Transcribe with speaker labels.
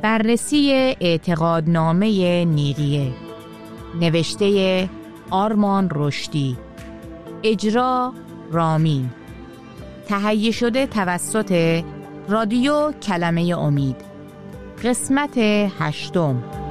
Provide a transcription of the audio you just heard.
Speaker 1: بررسی اعتقادنامه نیقیه، نوشته آرمان رشدی، اجرا رامین، تهیه شده توسط رادیو کلمه امید. قسمت 8.